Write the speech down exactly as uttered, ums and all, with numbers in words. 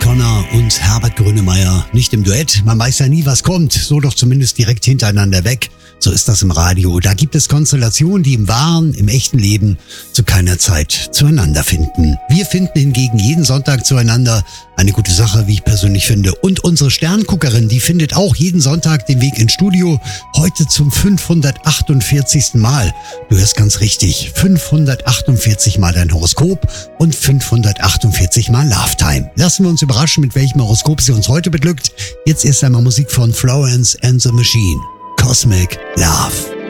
Connor und Herbert Grönemeyer nicht im Duett. Man weiß ja nie, was kommt. So doch zumindest direkt hintereinander weg. So ist das im Radio. Da gibt es Konstellationen, die im wahren, im echten Leben zu keiner Zeit zueinander finden. Wir finden hingegen jeden Sonntag zueinander. Eine gute Sache, wie ich persönlich finde. Und unsere Sternguckerin, die findet auch jeden Sonntag den Weg ins Studio. Heute zum fünfhundertachtundvierzigsten Mal. Du hörst ganz richtig. fünfhundertachtundvierzig Mal dein Horoskop und fünfhundertachtundvierzig Mal Love Time. Lassen wir uns überraschen, mit welchem Horoskop sie uns heute beglückt. Jetzt erst einmal Musik von Florence and the Machine. Cosmic Love.